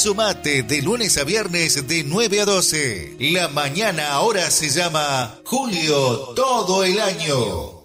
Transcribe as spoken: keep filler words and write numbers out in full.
Sumate de lunes a viernes de nueve a doce. La mañana ahora se llama Julio todo el año.